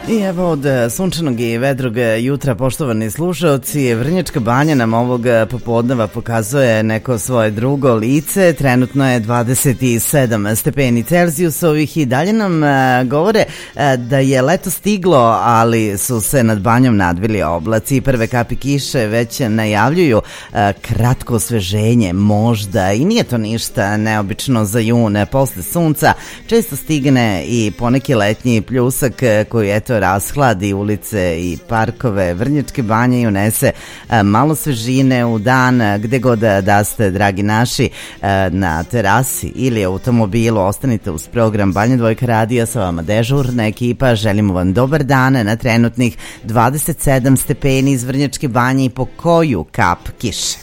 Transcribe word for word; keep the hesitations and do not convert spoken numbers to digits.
I evo od sunčanog i vedrog jutra, poštovani slušaoci, Vrnjačka Banja nam ovog popodneva pokazuje neko svoje drugo lice. Trenutno je dvadeset sedam stepeni Celzijusovih i dalje nam govore da je leto stiglo, ali su se nad Banjom nadvili oblaci. Prve kapi kiše već najavljuju kratko osveženje možda i nije to ništa neobično za jun. Posle sunca često stigne i poneki letnji pljusak koji eto rashladi ulice i parkove Vrnjačke Banje i unese malo svežine u dan. Gde god da ste, dragi naši, na terasi ili automobilu, ostanite uz program Banja Dvojka radija, sa vama dežurna ekipa. Želimo vam dobar dan na trenutnih dvadeset sedam stepeni iz Vrnjačke Banje i po koju kap kiše.